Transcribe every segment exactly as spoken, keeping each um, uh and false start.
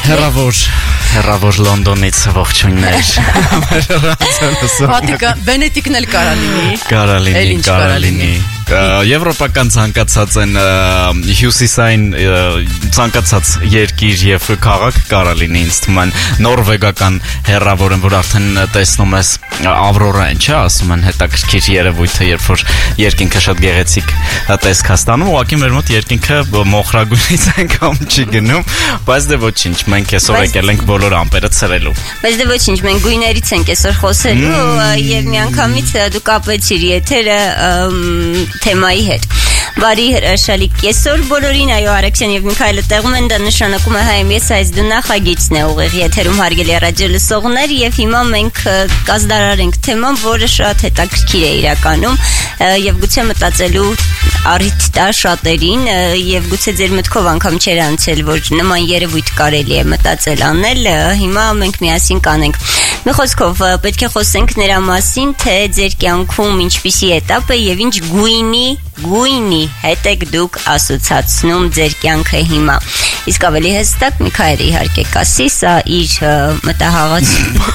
Հեռավոր, հեռավոր Լոնդոնից ողջույններ։ Հատիկա Վենետիկն էլ կարա լինի։ Կարա լինի, կարա լինի։ Եվրոպական ցանկացած են հյուսիսային ցանկացած երկիր եւ քաղաք կարա լինի, ինձ թվում է նորվեգական հեռավոր են, որ արդեն տեսնում ես ավրորային, չէ, ասում են հետաքրքիր երևույթը, երբ որ երկինքը շատ գեղեցիկ տեսք է ստանում, ուղղակի մեր մոտ երկինքը մոխրագույնից անգամ չի գնում, բայց դե ոչինչ, մենք այսօր եկել ենք բոլոր ամպերը ցրելու։ Բայց դե ոչինչ, մենք գույներից ենք այսօր խոսելու եւ միանգամից դու կապեցիր եթերը թեմայի հետ։ Բարի հրաշալի կեսօր բոլորին, այո, Արաքսյան եւ Միքայելը տեղում են, դա նշանակում է հայ ես այս դու նախագիծն է ուղիղ եթերում հարգելի ռադիո լսողներ եւ հիմա մենք կազդարարենք թեման, որը շատ հետաքրքիր է իրականում եւ գուցե մտածելու առիթ տա շատերին եւ գուցե ձեր մտքով անգամ չեր անցել, որ նման երևույթ կարելի է մտածել անել, հիմա մենք միասին կանենք։ Մի խոսքով պետք է խոսենք նրա մասին, թե ձեր կյանքում ինչպիսի էտապ է եւ ինչ գույնի գույնի հետ եք դուք ասոցացնում ձեր կյանքը հիմա։ Իսկ ավելի հստակ Միքայելը իհարկե կասի, սա իր մտահաղաց։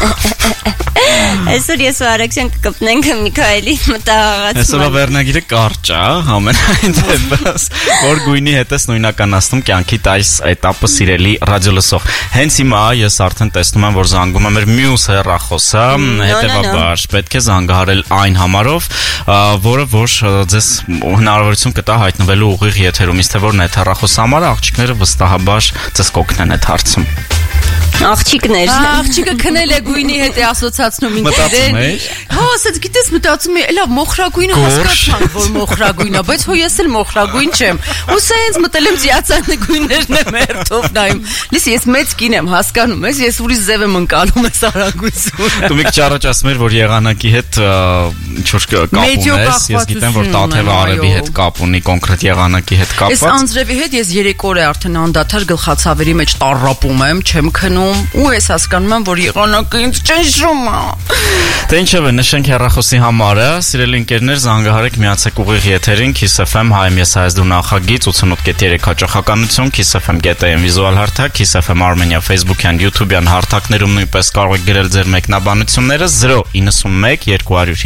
Այսօր ես ու Արաքսյան կկպնենք Միքայելի մտահաղացման։ Այսօր վերնագիրը կարճ է, ամենայն դեպս, որ գույնի հետ ես նույնականացնում կյանքի այս էտապը սիրելի ռադիոլսող։ Հենց հիմա ես արդեն տեսնում եմ, որ զանգում է մեր մյուս հեռախոսը, հետևաբար պետք է զանգահարել այն համարով, որը որ ձեզ հնարավորություն կտա հայտնվելու ուղիղ եթերում, իսկ թե որն է հեռախոս համարը, աղջիկները վստահաբար ձեզ կօգնեն այդ հարցում։ Աղջիկներ։ Աղջիկը քնել է գույնի հետ է ասոցացնում ինքներեն։ Հա, ասած գիտես մտածում է, լավ մոխրագույնը հասկացանք, որ մոխրագույնն է, բայց հո ես էլ մոխրագույն չեմ։ Ու սենց մտել եմ ծիածանի գույներն եմ երթով նայում։ Լսի, ես մեծ կին եմ, հասկանում ես, ես ուրիշ ձև եմ ընկալում այս արագությունը։ Դու մի քիչ առաջ ասում ես, որ եղանակի հետ ինչ որ կապ ունես, ես գիտեմ, որ Տաթևը արևի հետ կապ ունի, կոնկրետ եղանակի հետ կապված։ Այս անձրևի հետ ես երեք օր է արդեն անդադար գլխացավերի մեջ տառապում եմ, չեմ քնում ու ես հասկանում եմ, որ եղանակը ինձ ճնշում է։ Դե ինչով է, նշենք հեռախոսի համարը, սիրելի ընկերներ, զանգահարեք, միացեք ուղիղ եթերին, Kiss F M, հայ ես հայ դու նախագիծ ութանոթ կետ երեք հաճախականություն, Kiss F M կետ am վիզուալ հարթակ, Kiss F M Armenia Facebook-յան, YouTube-յան հարթակներում նույնպես կարող եք գրել ձեր մեկնաբանությունները zero nine one two two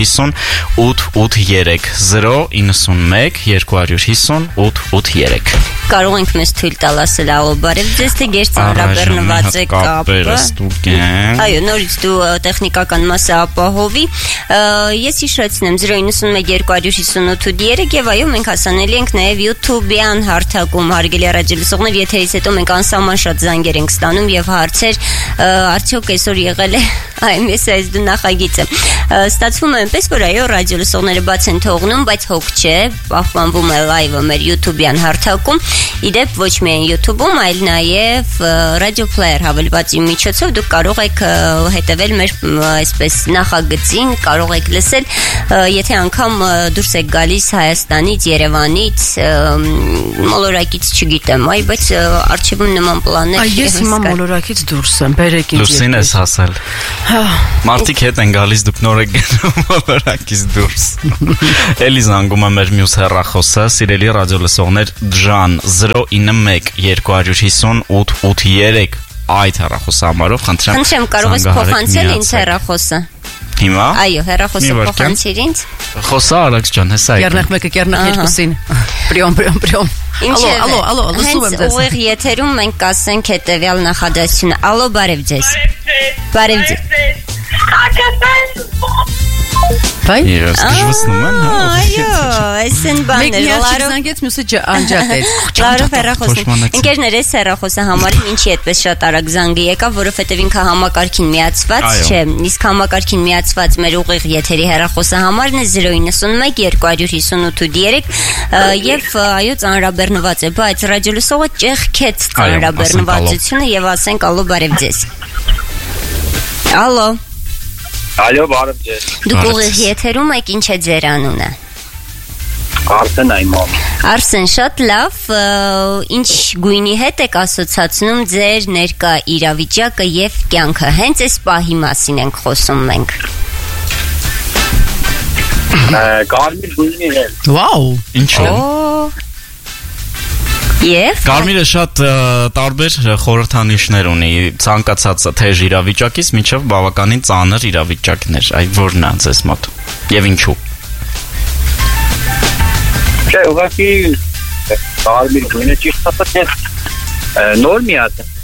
five eight eight three zero nine one two five eight eight three Կարող ենք մեզ թույլ տալ ասել ալո բարև ձեզ, թե գեր ծանրաբեռնված է կապը։ Այո, նորից դու տեխնիկական մասը ապահովի։ Ես հիշեցնեմ zero nine one two five eight eight three եւ այո, մենք հասանելի ենք նաեւ YouTube-յան հարթակում, հարգելի ռադիոլսողներ, եթերից հետո մենք անսահման շատ զանգեր ենք ստանում եւ հարցեր, արդյոք այսօր եղել է այ ես այս դու նախագիծը։ Ստացվում է այնպես, որ այո, ռադիոլսողները բաց են թողնում, բայց հոգ չէ, պահպանվում է լայվը մեր YouTube-յան հարթակում։ Իդեպ ոչ միայն YouTube-ում, այլ նաև Radio Player հավելվածի միջոցով դուք կարող եք հետևել մեր այսպես նախագծին, կարող եք լսել, եթե անգամ դուրս եք գալիս Հայաստանից, Երևանից, մոլորակից չգիտեմ, այ բայց արխիվում նման պլաններ։ Այ ես հիմա մոլորակից դուրս եմ, բերեք ինձ։ Դուրսին ես հասել։ Մարդիկ հետ են գալիս, դուք նոր եք գնում մոլորակից դուրս։ Էլի զանգում է մեր մյուս հեռախոսը, սիրելի ռադիոլսողներ, Ջան zero nine one two five eight eight three այդ հեռախոսի համարով խնդրեմ։ Խնդրեմ, կարող ես փոխանցել ինձ հեռախոսը։ Հիմա։ Այո, հեռախոսը փոխանցիր ինձ։ Խոսա Արաքս ջան, հեսա եք։ Կերնախ մեկը, կերնախ երկուսին։ Պրիոմ, պրիոմ, պրիոմ։ Ալո, ալո, ալո, լսում եմ ձեզ։ Հենց ուղիղ եթերում մենք կասենք հետևյալ նախադասությունը։ Ալո, բարև ձեզ։ Բարև ձեզ։ Բայ։ Ես դժվարանում եմ, հա։ Այո, այսին բաներ, Լարով զանգեց, մյուսը անջատեց։ Լարով հեռախոսն։ Ընկերներ, այս հեռախոսը համարին ինչի այդպես շատ արագ զանգը եկավ, որովհետև ինքը համակարգին միացված չէ, իսկ համակարգին միացված մեր ուղիղ եթերի հեռախոսը համարն է zero nine one two five eight three եւ այո ծանրաբեռնված է, բայց ռադիոլսողը ճեղքեց ծանրաբեռնվածությունը եւ ասենք ալո բարև ձեզ։ Ալո։ Ալո, բարև ձեզ։ Դուք ուղիղ եթերում եք, ինչ է ձեր անունը։ Արսեն այմամ։ Արսեն, շատ լավ, ինչ գույնի հետ եք ասոցացնում ձեր ներկա իրավիճակը եւ կյանքը։ Հենց այս պահի մասին ենք խոսում մենք։ Կարմիր գույնի հետ։ Վաու, ինչու։ Եվ Կարմիրը շատ տարբեր խորհրդանիշներ ունի, ցանկացած թեժ իրավիճակից մինչև բավականին ծանր իրավիճակներ, այ որն է ձեզ մոտ եւ ինչու։ Չէ, ուղղակի կարմիր գույնը ճիշտ ասած նոր միած է։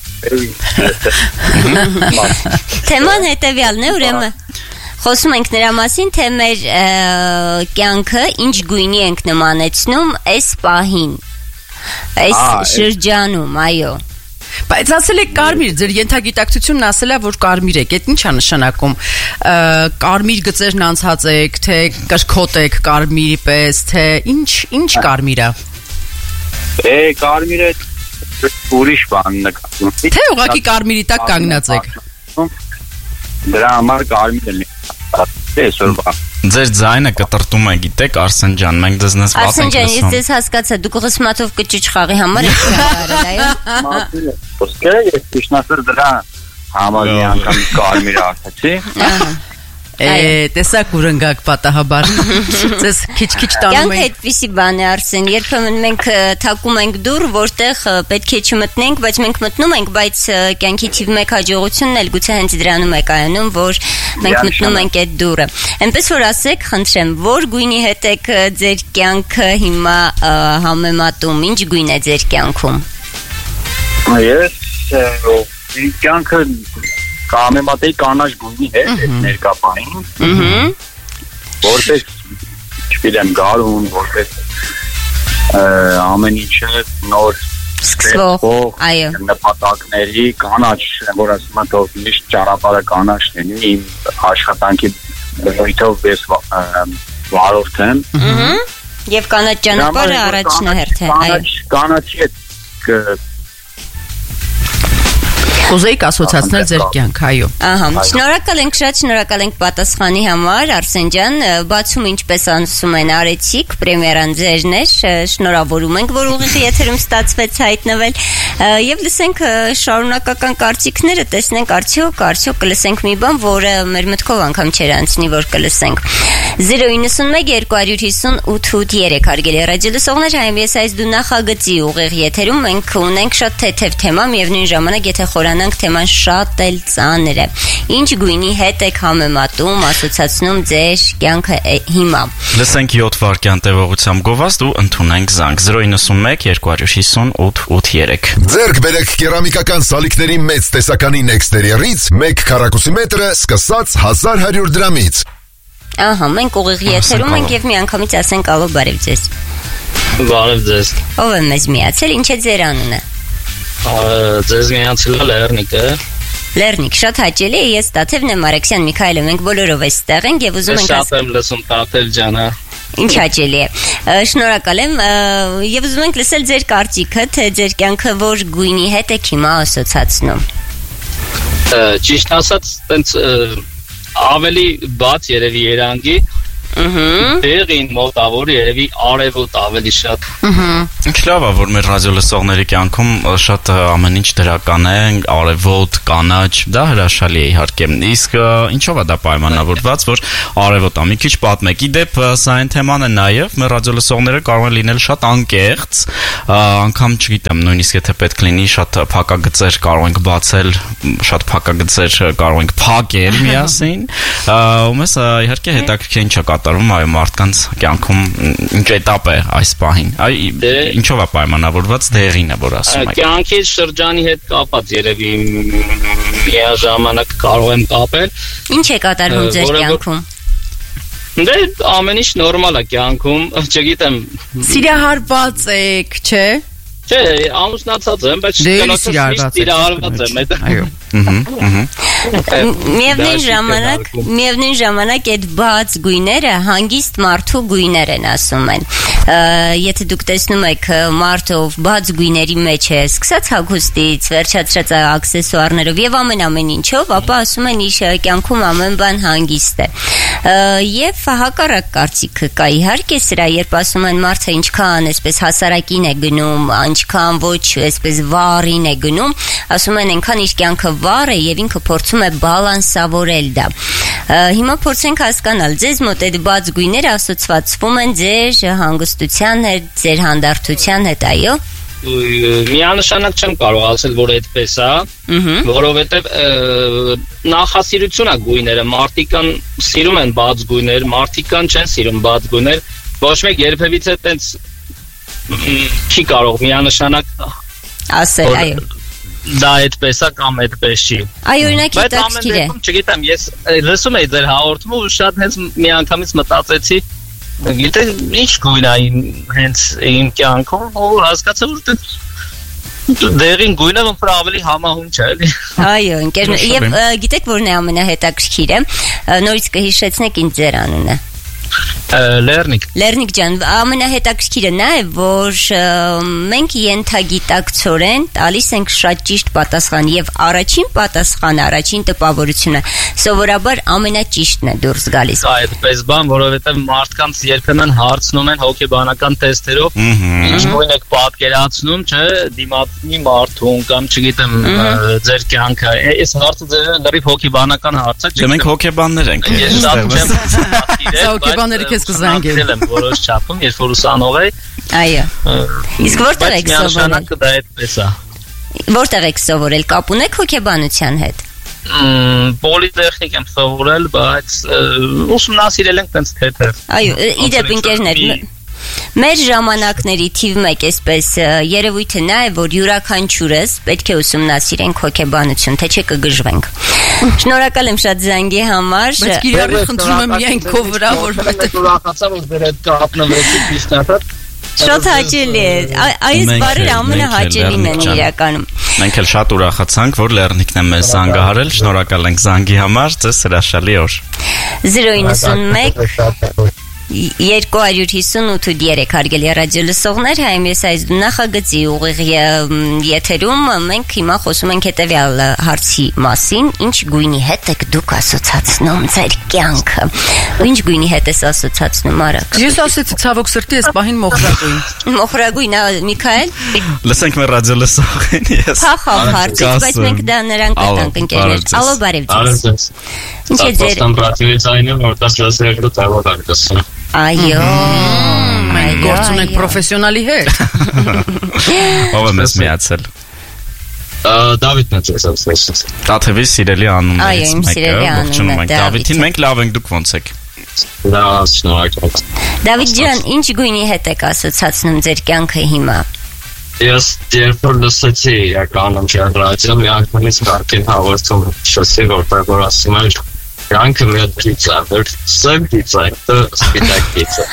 Թեման հետևյալն է, ուրեմն խոսում ենք նրա մասին, թե մեր կյանքը ինչ գույնի ենք նմանեցնում այս պահին, այս շրջանում, այո։ Բայց ասել եք կարմիր, ձեր ենթագիտակցությունն ասել է, որ կարմիր եք, այդ ի՞նչ է նշանակում։ Կարմիր գծերն անցած եք, թե կրքոտ եք կարմիրի պես, թե ինչ, ինչ կարմիր է։ Է, կարմիրը ուրիշ բան նկատում։ Թե ուղղակի կարմիրի տակ կանգնած եք։ Դրա համար կարմիրը մի այսօրվա։ Ձեր ձայնը կտրտում է, գիտեք, Արսեն ջան, մենք դες նես վատ ենք լսում։ Արսեն ջան, ես ձեզ հասկացա, դուք ղսմաթով կճիչ խաղի համար եք կարել, այո։ Ոսկե, ես ճիշտացր դրա համար մի անգամ կարմիր ասացի։ Է, տեսակ ուրընգակ պատահաբար։ Ձեզ քիչ-քիչ տանում ենք։ Կյանքը այդպիսի բան է, Արսեն, երբեմն մենք թակում ենք դուռ, որտեղ պետք է չմտնենք, բայց մենք մտնում ենք, բայց կյանքի թիվ մեկ հաջողությունն էլ գուցե հենց դրանում է կայանում, որ մենք մտնում ենք այդ դուռը։ Այնպես որ ասեք, խնդրեմ, որ գույնի հետ եք ձեր կյանքը հիմա համեմատում, ինչ գույն է ձեր կյանքում։ Ես կյանքը Կամեմատեի կանաչ գույնի հետ ներկա պահին, որպես, չգիտեմ, գարուն, որպես ամեն ինչը նոր սկսվող, այո, նպատակների կանաչ, որ ասում եմ, թող միշտ ճանապարհը կանաչ լինի, իմ աշխատանքի բնույթով ես վարորդ եմ։ Եվ կանաչ ճանապարհը առաջնահերթ է, այո։ Կանաչի հետ Կուզեիք ասոցացնել ձեր կյանք, այո։ Ահա, շնորհակալ ենք, շատ շնորհակալ ենք պատասխանի համար, Արսեն ջան, բացում ինչպես ասում են արեցիք, պրեմիերան ձերն էր, շնորհավորում ենք, որ ուղիղ եթերում ստացվեց հայտնվել, եւ լսենք շարունակական կարծիքները, տեսնենք արդյոք, արդյոք կլսենք մի բան, որը մեր մտքով անգամ չէր անցնի, որ կլսենք։ zero nine one two five zero eight eight three հարգելի ռադիոլսողներ, հայմես այս դու նախագծի ուղիղ եթերում մենք ունենք շատ թեթև թեմա, միևնույն ժամանակ եթե խորանանք թեման շատ էլ ծանր է։ Ինչ գույնի հետ եք համեմատում, ասոցացնում ձեր կյանքը հիմա։ Լսենք յոթ վայրկյան տևողությամբ գովազդ ու ընդունենք զանգ zero nine one two five zero eight eight three։ Ձերք բերեք կերամիկական սալիկների մեծ տեսականին էքստերիերից մեկ քառակուսի մետրը սկսած հազար հարյուր դրամից։ Ահա, մենք ուղիղ եթերում ենք եւ միանգամից ասենք ալո, բարև ձեզ։ Բարև ձեզ։ Ով է մեզ միացել, ինչ է ձեր անունը։ Ձեզ միացել է Լեռնիկը։ Լեռնիկ, շատ հաճելի է, ես Տաթև Նեմարեքսյան Միքայելը, մենք բոլորով այստեղ ենք եւ ուզում ենք Շատ եմ լսում Տաթև ջանը։ Ինչ հաճելի է։ Շնորհակալ եմ եւ ուզում ենք լսել ձեր կարծիքը, թե ձեր կյանքը որ գույնի հետ եք հիմա ասոցացնում։ Ճիշտ ասած, տենց ավելի բաց երևի երանգի դեղին մոտավոր երևի արևոտ ավելի շատ։ Ինչ լավ է, որ մեր ռադիոլսողների կյանքում շատ ամեն ինչ դրական է, արևոտ, կանաչ, դա հրաշալի է իհարկե։ Իսկ ինչով է դա պայմանավորված, որ արևոտ է։ Մի քիչ պատմեք, ի դեպ սա այն թեման է նաև, մեր ռադիոլսողները կարող են լինել շատ անկեղծ, անգամ չգիտեմ, նույնիսկ եթե պետք լինի շատ փակագծեր կարող ենք բացել, շատ փակագծեր կարող ենք փակել միասին, ու մեզ իհարկե հետաքրքիր ինչ է կատարվում այո մարդկանց կյանքում ինչ էտապ է այս պահին այ ինչով է պայմանավորված դեղին է որ ասում եք կյանքի շրջանի հետ կապած երևի միաժամանակ կարող եմ կապել ինչ է կատարվում ձեր կյանքում դե ամեն ինչ նորմալ է կյանքում չգիտեմ սիրահարված եք չէ Չէ, ամուսնացած եմ, բայց կնոջս սիրահարված եմ, այո։ Միևնույն ժամանակ, միևնույն ժամանակ այդ բաց գույները հանգիստ մարդու գույներ են ասում են։ Եթե դուք տեսնում եք մարդը ով բաց գույների մեջ է, սկսած հագուստից, վերջացրած աքսեսուարներով եւ ամեն ամեն ինչով, ապա ասում են իր կյանքում ամեն բան հանգիստ է։ Եվ հակառակ կարծիքը կա իհարկե սրա, երբ ասում են մարդը ինչքան այսպես հասարակին է գնում, ինչքան ոչ այսպես վառին է գնում, ասում են այնքան իր կյանքը վառ է եւ ինքը փորձում է բալանսավորել դա։ Հիմա փորձենք հասկանալ, ձեզ մոտ այդ բաց գույները ասոցվածվում են ձեր հանգստության հետ, ձեր հանդարտության հետ, այո։ միանշանակ չեմ կարող ասել, որ այդպես է, որովհետև նախասիրություն է գույները, մարդիկան սիրում են բաց գույներ, մարդիկան չեն սիրում բաց գույներ, ոչ մեկ երբևիցե տենց չի կարող միանշանակ ասել, այո։ Դա այդպես է կամ այդպես չի։ Այո, օրինակ հետաքրքիր է։ Չգիտեմ, ես լսում էի ձեր հաղորդումը ու շատ հենց մի անգամից մտածեցի, գիտե ինչ գույն է հենց իմ կյանքում, ու հասկացա որ դերին գույնը ոնց ավելի համահուն չէ, էլի։ Այո, ընկերներ, եւ գիտեք որն է ամենահետաքրքիրը, նորից կհիշեցնեք ինձ ձեր անունը։ Լեռնիկ Լեռնիկ ջան, ամենահետաքրքիրը նա է, որ մենք ենթագիտակցորեն տալիս ենք շատ ճիշտ պատասխան եւ առաջին պատասխանը, առաջին տպավորությունը սովորաբար ամենաճիշտն է դուրս գալիս։ Այդպես բան, որովհետեւ մարդկանց երբեմն հարցնում են հոգեբանական տեստերով, ինչ գույն եք պատկերացնում, չէ, դիմացի մարդուն կամ չգիտեմ ձեր կյանքը։ Այս հարցը ձեր լրիվ հոգեբանական հարց է։ Դե մենք հոգեբաններ ենք։ Ես շատ չեմ հոգեբանները քեզ կզանգեն։ Եմ որոշ չափում, երբ որ ուսանող էի։ Այո։ Իսկ որտեղ եք սովորել։ Միանշանակ դա այդպես է։ Որտեղ եք սովորել, կապ ունեք հոգեբանության հետ։ Պոլիտեխնիկ եմ սովորել, բայց ուսումնասիրել ենք տենց թեթև։ Այո, իդեպ ընկերներ, մեր ժամանակների թիվ մեկ այսպես երևույթը նա է, որ յուրաքանչյուրս պետք է ուսումնասիրենք հոգեբանություն, թե չէ կգժվենք։ Շնորհակալ եմ շատ զանգի համար։ Բայց Կիրիակը խնդրում եմ միայն քո վրա, որովհետև ուրախացա, որ դեր հետ կապնվեցի ճիշտ։ Շատ հաճելի է։ Այս բառերը ամենահաճելին են իրականում։ Մենք էլ շատ ուրախացանք, որ Լեռնիկն է մեզ զանգահարել։ Շնորհակալ ենք զանգի համար, ձեզ հրաշալի օր։ զրո իննսունմեկ երկու հարյուր հիսունութ ու երեք հարգելի ռադիո լսողներ, հայմես այս նախագծի ուղիղ եթերում մենք հիմա խոսում ենք հետևյալ հարցի մասին, ինչ գույնի հետ եք դուք ասոցացնում ձեր կյանքը։ Ինչ գույնի հետ ես ասոցացնում, Արաքս։ Ես ասեցի ցավոք սրտի ես պահին մոխրագույն։ Մոխրագույն, Միքայել։ Լսենք մեր ռադիո լսողին, ես։ Փախավ հարցից, բայց մենք դա նրան կտանք ընկերներ։ Ալո, բարև ձեզ։ Ինչ է ձեր ռադիոյից այնը, որ տասնյակ տարվա դարձա։ Այո, մենք գործ ունենք պրոֆեսիոնալի հետ։ Ով է մեզ միացել։ Դավիթն է ձեզ ասել։ Տաթևի սիրելի անուններից Այո, իմ սիրելի անունն է Դավիթին մենք լավ ենք, դուք ոնց եք։ Լավ, շնորհակալ։ Դավիթ ջան, ինչ գույնի հետ եք ասոցացնում ձեր կյանքը հիմա։ Ես երբ որ լսեցի իրականում ձեր ռադիոն, մի անգամից կարգին հաղորդում շոսի, որտեղ որ ասում են Կյանքը մեր պիցա, մեր սև պիցա, դա սպիտակ պիցա։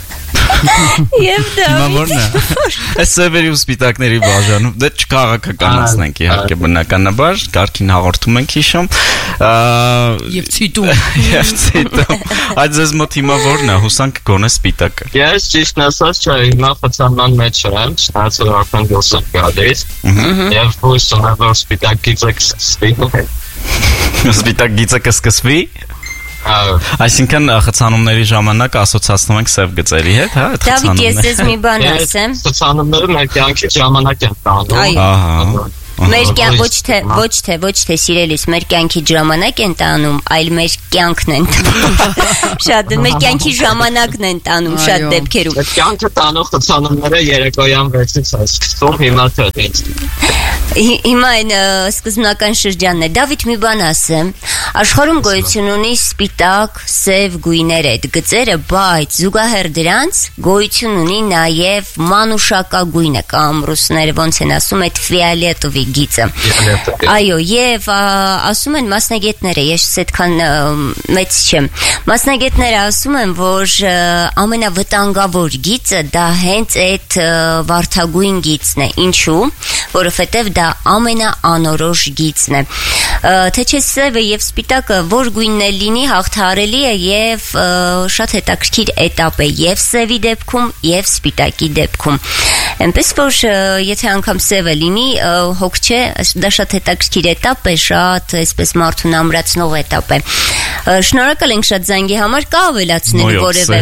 Եվ Դավիթ։ Այս սևերի ու սպիտակների բաժանում, դե չքաղաքականացնենք իհարկե բնականաբար, կարգին հաղորդում ենք հիշում։ Եվ ցիտում։ Եվ ցիտում։ Այդ ձեզ մոտ հիմա որն է, հուսանք գոնե սպիտակը։ Ես ճիշտ ասած չէ, հիմա խցանման մեջ եմ, չնայած արդեն դասով գալիս։ Եվ հույսում եմ, որ սպիտակ գիծը կսկսվի։ Սպիտակ գիծը կսկսվի։ Այսինքն խցանումների ժամանակ ասոցացնում ենք սև գծերի հետ, հա, այդ Դավիթ, ես ձեզ մի բան ասեմ։ Խցանումները մեր կյանքի ժամանակ են տանում։ Այո։ Մեր կյանք ոչ թե ոչ թե ոչ թե սիրելիս մեր կյանքի ժամանակ են տանում, այլ մեր կյանքն են տանում։ Շատ մեր կյանքի ժամանակն են տանում շատ դեպքերում։ Կյանքը տանող խցանումները երեկոյան վեցից է սկսվում, հիմա թե։ Հիմա այն սկզբնական շրջանն է։ Դավիթ, մի բան ասեմ, աշխարհում գոյություն ունի սպիտակ, սև գույներ այդ գծերը, բայց զուգահեռ դրանց գոյություն ունի նաև մանուշակագույնը կամ ռուսները ոնց են ասում, այդ ֆիոլետովի գիծը։ Այո, եւ ասում են մասնագետները, ես այդքան մեծ չեմ։ Մասնագետները ասում են, որ ամենավտանգավոր գիծը դա հենց այդ վարդագույն գիծն է։ Ինչու՞։ Որովհետեւ դա ամենաանորոշ գիծն է։ Թե չէ սևը եւ սպիտակը որ գույնն է լինի հաղթահարելի է եւ շատ հետաքրքիր էտապ է եւ սևի դեպքում եւ սպիտակի դեպքում։ Այնպես որ եթե անգամ սևը լինի հոգ չէ, դա շատ հետաքրքիր էտապ է, շատ այսպես մարդուն ամրացնող էտապ է։ Շնորհակալ ենք շատ զանգի համար, կա ավելացնելու որևէ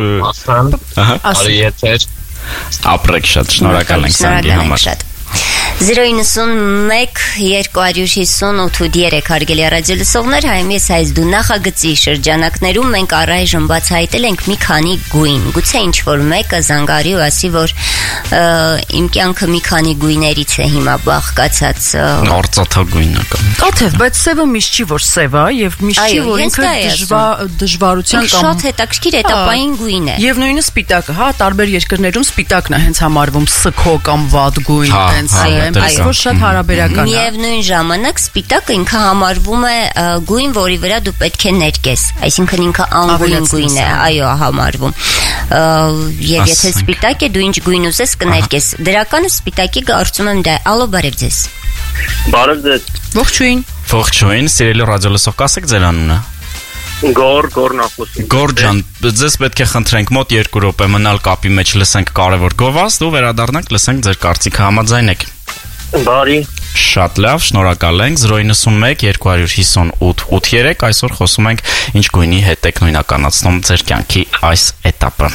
բան։ Ապրեք շատ, շնորհակալ ենք զանգի համար։ zero նոյնսունմեկ երկու հիսունութ երեք հարգելի ռադիոլսողներ, հայմես այս դու նախագծի շրջանակներում մենք առայժմ բացահայտել ենք մի քանի գույն։ Գուցե ինչ-որ մեկը զանգարի ու ասի, որ իմ կյանքը մի քանի գույներից է հիմա բաղկացած։ Արծաթագույնը կամ։ Կաթև, բայց սևը միշտ չի, որ սև է, եւ միշտ չի, որ ինքը դժվարության կամ շատ հետաքրքիր հետապային գույն է։ Եվ նույնը սպիտակը, հա, տարբեր երկրներում սպիտակն է հենց համարվում սքո կամ վատ գույն, տենց է, այսօր շատ հարաբերական է։ Միևնույն ժամանակ սպիտակը ինքը համարվում է գույն, որի վրա դու պետք է ներկես, այսինքն ինքը անգույն գույն է, այո, համարվում։ Եվ եթե սպիտակ է, դու ինչ գույն ուզես կներկես։ Դրականը սպիտակի կարծում եմ դա է։ Ալո, բարև ձեզ։ Բարև ձեզ։ Ողջույն։ Ողջույն, սիրելի ռադիոլսող, կասեք ձեր անունը։ Գոր, Գորնախոսի։ Գոր ջան, ձեզ պետք է խնդրենք մոտ երկու րոպե մնալ կապի մեջ, լսենք կարևոր գովազդ ու վերադառնանք, լսենք ձեր կարծիքը, համաձայն եք։ Բարի։ Շատ լավ, շնորհակալ ենք։ zero նոյնսունմեկ երկու հիսունութ ութ երեք այսօր խոսում ենք ինչ գույնի հետ եք նույնականացնում ձեր կյանքի այս этаպը։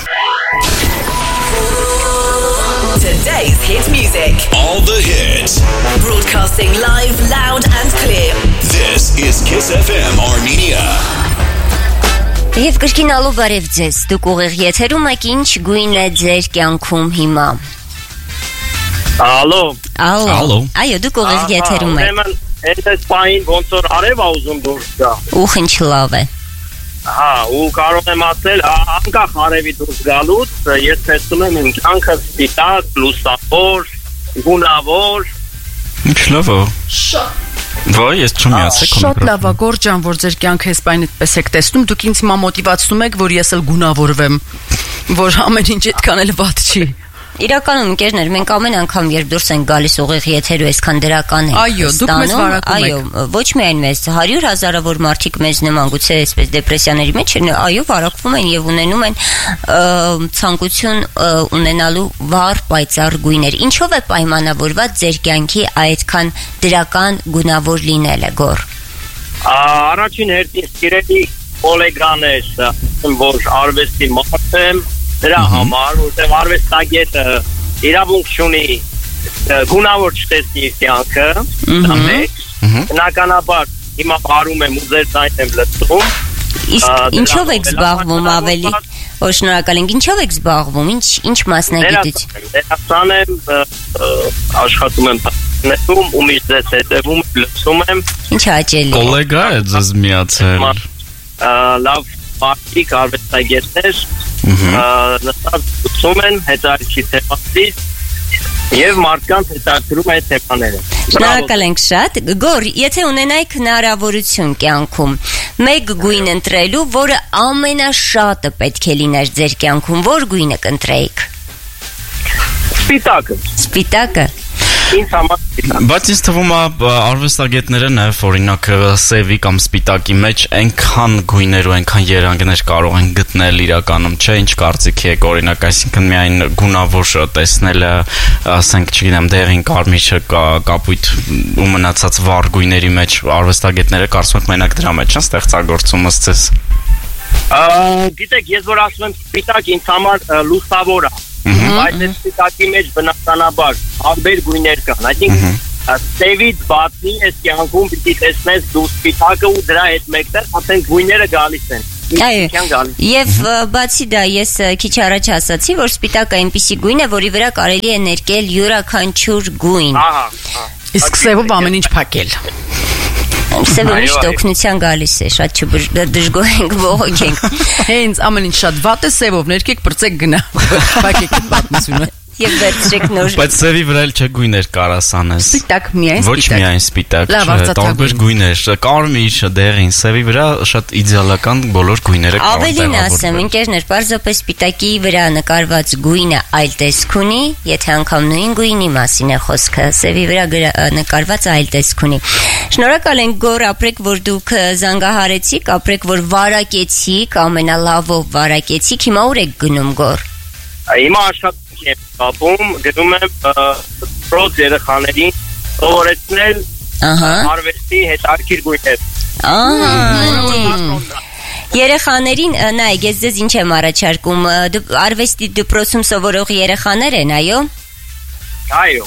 Today's hit music. All the hits. Broadcasting live, loud and clear. This is Kiss F M Armenia. Եվ կրկին ալո բարև ձեզ, դուք ուղիղ եթերում եք, ինչ գույն է ձեր կյանքում հիմա։ Ալո։ Ալո։ Այո, դուք ուղիղ եթերում եք։ Ուրեմն, այս պահին ոնց որ արև ա ուզում դուրս գա։ Ուխ ինչ լավ է։ Հա, ու կարող եմ ասել, անկախ արևի դուրս գալուց, ես տեսնում եմ իմ կյանքը սպիտակ, լուսավոր, գունավոր։ Ինչ լավ է։ Շատ Ոայ, ես չմիացեք։ Շատ լավ է, Գոր ջան, որ ձեր կյանքը այսպես այդպես եք տեսնում, դուք ինձ հիմա մոտիվացնում եք, որ ես էլ գունավորվեմ, որ ամեն ինչ այդքան էլ վատ չի։ Իրականում ընկերներ, մենք ամեն անգամ երբ դուրս ենք գալիս ուղիղ եթերու այսքան դրական ենք։ Այո, դուք մեզ վարակում եք։ Այո, ոչ միայն մեզ, հարյուր հազարավոր մարդիկ մեզ նման գուցե այսպես դեպրեսիաների մեջ են, այո, վարակվում են եւ ունենում են ցանկություն ունենալու վառ պայծառ գույներ։ Ինչով է պայմանավորված ձեր կյանքի այդքան դրական գունավոր լինելը, Գոր։ Առաջին հերթին սիրելի կոլեգաներ, որ արվեստի մարդ եմ, դրա համար, որտեղ արվեստագետը իրավունք չունի գունավոր չտեսնի իր կյանքը, դա մեկ, բնականաբար հիմա բարում եմ ու ձեր ձայնն եմ լսում։ Իսկ ինչով եք զբաղվում ավելի, որ շնորհակալ ենք, ինչով եք զբաղվում, ինչ ինչ մասնագիտություն։ Դերասան եմ, աշխատում եմ ներում ու միշտ ձեզ հետևում, լսում եմ։ Ինչ հաճելի։ Կոլեգա է ձեզ միացել։ Լավ մարդիկ, արվեստագետներ նստած ուսում են հետարքի թեմանից և մարդկանց հետարքրում այդ թեմաները։ Շնորհակալ ենք շատ։ Գոր, եթե ունենայիք հնարավորություն կյանքում մեկ գույն ընտրելու, որը ամենաշատը պետք է լիներ ձեր կյանքում, որ գույնը կընտրեիք։ Սպիտակը։ Սպիտակը։ Ինձ համար սպիտակ։ Բայց ինձ թվում է արվեստագետները նաև օրինակ սևի կամ սպիտակի մեջ այնքան գույներ ու այնքան երանգներ կարող են գտնել իրականում, չէ՞, ինչ կարծիքի եք օրինակ, այսինքն միայն գունավոր տեսնելը, ասենք, չգիտեմ, դեղին, կարմիրը, կապույտ ու մնացած վառ գույների մեջ արվեստագետները կարծում եք մենակ դրա մեջ են ստեղծագործում ըստ ձեզ։ Գիտեք, ես որ ասում եմ սպիտակ ինձ համար լուսավոր է։ Բայց այս սպիտակի մեջ բնականաբար տարբեր գույներ կան, այսինքն սևից բացի այս կյանքում պիտի տեսնես դու սպիտակը ու դրա հետ մեկտեղ ասենք գույները գալիս են։ Այո, եւ բացի դա ես քիչ առաջ ասացի, որ սպիտակը այնպիսի գույն է, որի վրա կարելի է ներկել յուրաքանչյուր գույն։ Ահա։ Իսկ սևով ամեն ինչ փակել։ Սևը միշտ օգնության գալիս է, շատ չդժգոհ ենք, բողոք ենք։ Հենց ամեն ինչ շատ վատ է, սևով ներկեք, բրծեք գնա։ Փակեք պատմությունը։ Եվ վերցրեք նոր։ Բայց սևի վրա էլ չէ գույներ կարաս անես։ Սպիտակ, միայն Ոչ միայն սպիտակ, տարբեր գույներ, կարմիր, դեղին, սևի վրա շատ իդեալական բոլոր գույները կարող են Ավելին ասեմ, ընկերներ, պարզապես սպիտակի վրա նկարված գույնը այլ տեսք ունի, եթե անգամ նույն գույնի մասին է խոսքը, սևի վրա նկարված այլ տեսք ունի։ Շնորհակալ ենք, Գոր, ապրեք, որ դուք զանգահարեցիք, ապրեք, որ վարակեցիք, ամենալավով վարակեցիք, հիմա ուր եք գնում, Գոր։ Հիմա աշխատում եմ կապում, գնում եմ պրոց երեխաներին սովորեցնել արվեստի հետաքրքիր գույներ։ Ահա։ Երեխաներին, նայեք, ես ձեզ ինչ եմ առաջարկում, արվեստի դպրոցում սովորող երեխաներ են, այո։ այո։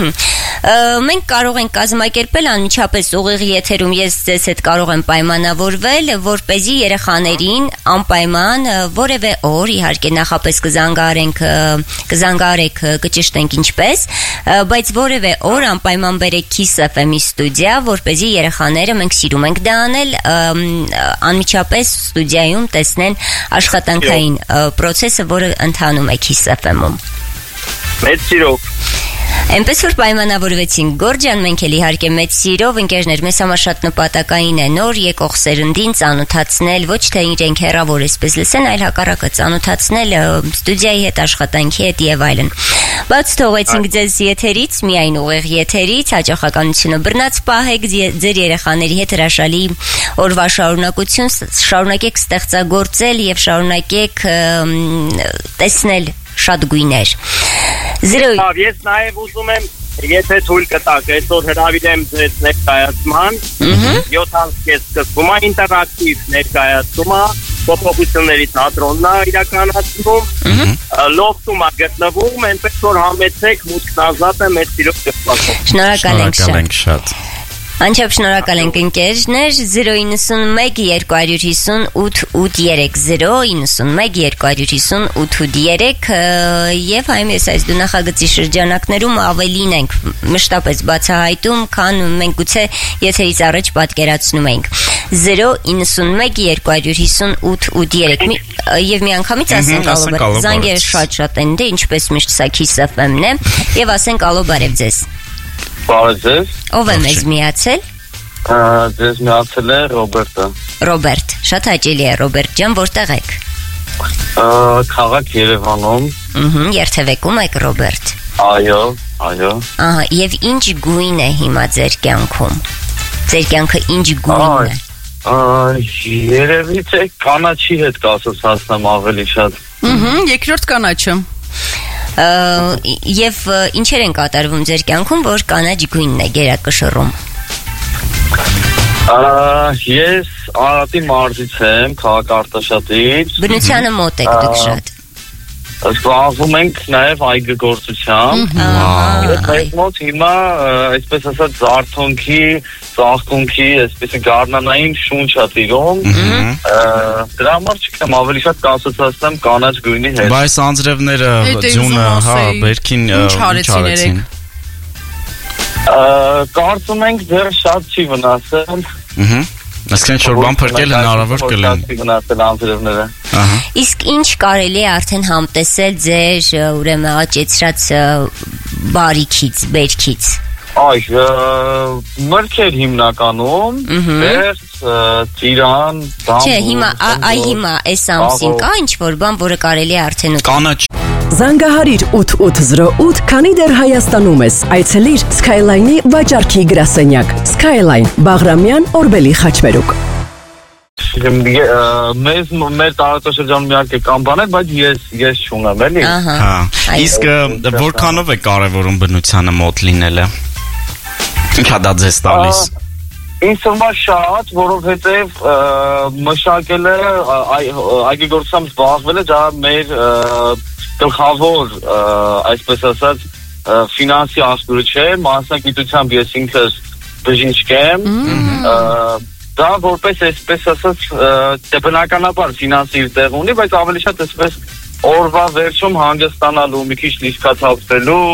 Մենք կարող ենք կազմակերպել անմիջապես ուղիղ եթերում ես ձեզ հետ կարող եմ պայմանավորվել, որպեսզի երեխաներին անպայման որևէ օր իհարկե նախապես կզանգարենք, կզանգարեք, կճշտենք ինչպես, բայց որևէ օր անպայման բերեք Kiss F M-ի ստուդիա, որպեսզի երեխաները մենք սիրում ենք դա անել, անմիջապես ստուդիայում տեսնեն աշխատանքային process-ը, որը ընթանում է Kiss F M-ում։ Մեծ սիրով։ Այնպես որ պայմանավորվեցինք Գորջան, մենք էլ իհարկե մեծ սիրով ընկերներ, մեզ համար շատ նպատակային է նոր եկող սերնդին ծանոթացնել, ոչ թե իրենք հեռավոր էսպես լսեն, այլ հակառակը ծանոթացնել ստուդիայի հետ, աշխատանքի հետ եւ այլն։ Բայց թողեցինք ձեզ եթերից, միայն ուղիղ եթերից, հաջողականությունը բռնած պահեք, ձեր երեխաների հետ հրաշալի օրվա շարունակություն, շարունակեք ստեղծագործել եւ շարունակեք տեսնել շատ գույներ։ Լավ, ես նաև ուզում եմ, եթե թույլ կտաք, այսօր հրավիրեմ ձեզ ներկայացման, յոթանցի սկզբում է ինտերակտիվ ներկայացումը, փոփոխությունների թատրոնն է իրականացնում, լոֆտում է գտնվում, այնպես որ համեցեք, մուտքն ազատ է, մեծ սիրով կսպասում։ Շնորհակալ ենք շատ։ Անչափ շնորհակալ ենք ընկերներ, zero nine one two five eight eight eight zero nine one two five eight eight եւ այմես այս դու նախագծի շրջանակներում ավելին ենք մշտապես բացահայտում, քան մենք գուցե եթերից առաջ պատկերացնում ենք zero nine one two five eight eight եւ մի անգամից ասենք ալո զանգերը շատ-շատ են դե ինչպես միշտ սա Kiss F M-ն է եւ ասենք ալո բարև ձեզ։ Բարև ձեզ։ Ով է մեզ միացել։ Ձեզ միացել է Ռոբերտը։ Ռոբերտ, շատ հաճելի է Ռոբերտ ջան, որտեղ եք։ Քաղաք Երևանում։ Ըհը, երթևեկում եք Ռոբերտ։ Այո, այո։ Ահա, եւ ինչ գույն է հիմա ձեր կյանքում։ Ձեր կյանքը ինչ գույն է։ Երևի թե կանաչի հետ կասած հասնեմ ավելի շատ։ Ըհը, երկրորդ կանաչը։ Եվ ինչեր են կատարվում ձեր կյանքում, որ կանաչ գույնն է գերակշռում։ Ես Արարատի մարզից եմ, քաղաք Արտաշատից։ Բնությանը մոտ եք դուք շատ։ Զբաղվում ենք նաև այգեգործությամբ։ Ես այս մոտ հիմա, այսպես ասած, զարթոնքի, ծաղկունքի, այսպես գարնանային շունչ է տիրում։ Դրա համար չգիտեմ, ավելի շատ կասոցացնեմ կանաչ գույնի հետ։ Բայց անձրևները, ձյունը, հա, բերքին ինչ արեցին։ Կարծում ենք դեռ շատ չի վնասել։ Ըհը։ Այսինքն շուտ բան փրկել հնարավոր կլինի։ Վնասել անձրևները։ Ահա։ Իսկ ինչ կարելի է արդեն համտեսել ձեր ուրեմն աճեցրած բարիքից, բերքից։ Այ, մրգեր հիմնականում, վերց, ծիրան, դամբուր։ Չէ, հիմա, այ հիմա այս ամսին կա ինչ-որ բան, որը կարելի է արդեն ուտել։ Կանաչ։ Զանգահարիր eight eight zero eight, քանի դեռ Հայաստանում ես, այցելիր Skyline-ի վաճառքի գրասենյակ։ Skyline, Բաղրամյան, Օրբելի խաչմերուկ։ Մեզ մեր տարածաշրջանում միակ է կան բաներ, բայց ես ես չունեմ, էլի։ Հա։ Իսկ որքանով է կարևորում բնությանը մոտ լինելը։ Ինչա դա ձեզ տալիս։ Ինձ թվում շատ, որովհետև մշակելը այգեգործությամբ զբաղվելը դա մեր գլխավոր, այսպես ասած, ֆինանսի աղբյուրը չէ, մասնագիտությամբ ես ինքս բժիշկ եմ, դա որպես այսպես ասած, բնականաբար ֆինանսի իր տեղ ունի, բայց ավելի շատ այսպես օրվա վերջում հանգստանալու, մի քիչ լիցքաթափվելու